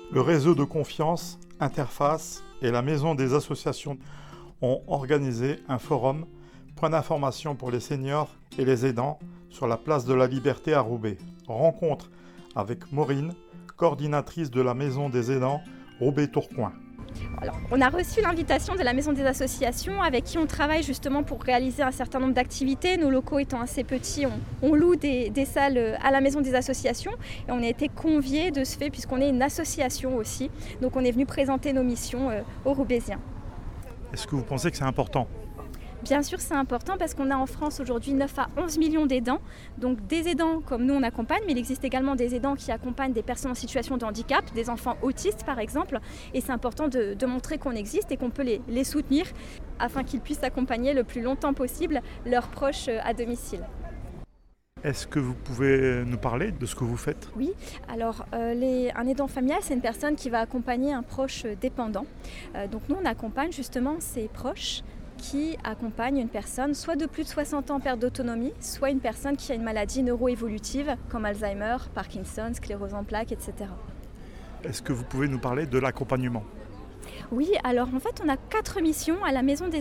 Le réseau de confiance, Interface et la Maison des associations ont organisé un forum, point d'information pour les seniors et les aidants, sur la place de la Liberté à Roubaix. Rencontre avec Maureen, coordinatrice de la Maison des aidants Roubaix-Tourcoing. Alors, on a reçu l'invitation de la Maison des associations avec qui on travaille justement pour réaliser un certain nombre d'activités. Nos locaux étant assez petits, on loue des salles à la Maison des associations et on a été conviés de ce fait puisqu'on est une association aussi. Donc on est venu présenter nos missions aux Roubaisiens. Est-ce que vous pensez que c'est important ? Bien sûr, c'est important parce qu'on a en France aujourd'hui 9 à 11 millions d'aidants. Donc des aidants comme nous on accompagne, mais il existe également des aidants qui accompagnent des personnes en situation de handicap, des enfants autistes par exemple. Et c'est important de montrer qu'on existe et qu'on peut les soutenir afin qu'ils puissent accompagner le plus longtemps possible leurs proches à domicile. Est-ce que vous pouvez nous parler de ce que vous faites ? Oui, alors un aidant familial, c'est une personne qui va accompagner un proche dépendant. Donc nous on accompagne justement ces proches qui accompagne une personne soit de plus de 60 ans en perte d'autonomie, soit une personne qui a une maladie neuroévolutive comme Alzheimer, Parkinson, sclérose en plaques, etc. Est-ce que vous pouvez nous parler de l'accompagnement ? Oui, alors en fait on a 4 missions à la Maison des